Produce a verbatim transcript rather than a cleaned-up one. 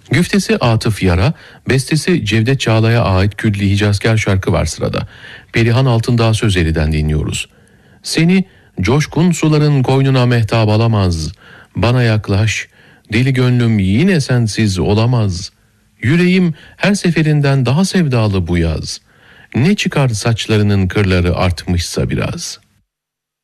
Güftesi Atıf Yara, bestesi Cevdet Çağla'ya ait Külli Hicazkar şarkı var sırada. Perihan Altındağ Sözeri'den dinliyoruz. Seni coşkun suların koynuna mehtap alamaz. Bana yaklaş, deli gönlüm yine sensiz olamaz. Yüreğim her seferinden daha sevdalı bu yaz. Ne çıkar saçlarının kırları artmışsa biraz.''